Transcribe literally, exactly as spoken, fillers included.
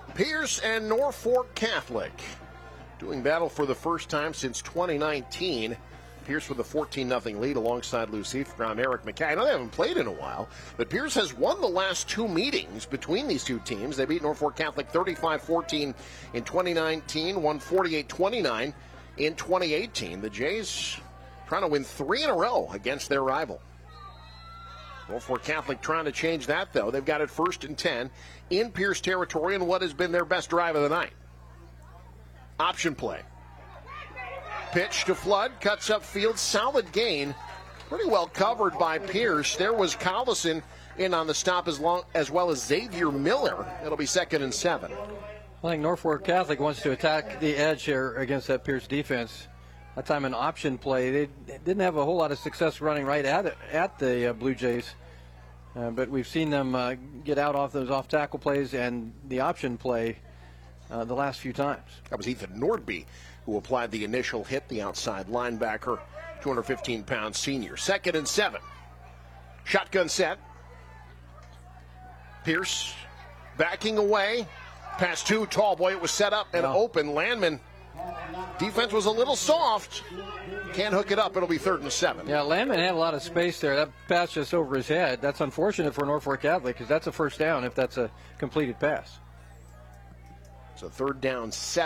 Pierce and Norfolk Catholic doing battle for the first time since twenty nineteen. Pierce with a fourteen nothing lead alongside Lucifer Brown, Eric McKay. I know they haven't played in a while, but Pierce has won the last two meetings between these two teams. They beat Norfolk Catholic thirty-five fourteen in twenty nineteen, won forty-eight twenty-nine in twenty eighteen. The Jays trying to win three in a row against their rival. Norfolk Catholic trying to change that, though. They've got it first and ten in Pierce territory in what has been their best drive of the night. Option play. Pitch to Flood, cuts upfield, solid gain. Pretty well covered by Pierce. There was Collison in on the stop as, long, as well as Xavier Miller. It'll be second and seven. I think Norfolk Catholic wants to attack the edge here against that Pierce defense. That time an option play. They didn't have a whole lot of success running right at it, at the uh, Blue Jays. Uh, but we've seen them uh, get out off those off-tackle plays and the option play uh, the last few times. That was Ethan Nordby who applied the initial hit, the outside linebacker, two hundred fifteen pound senior. Second and seven. Shotgun set. Pierce backing away. Pass two, tall boy. It was set up and wow. open. Landman, defense was a little soft. Can't hook it up. It'll be third and seven. Yeah, Landman had a lot of space there. That pass just over his head. That's unfortunate for Norfolk Catholic because that's a first down if that's a completed pass. So third down, seven.